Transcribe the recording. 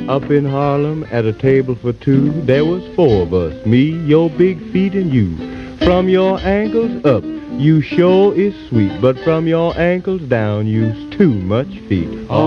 Up in Harlem at a table for two, there was four of us, me, your big feet, and you. From your ankles up, you sure is sweet, but from your ankles down, you's too much feet.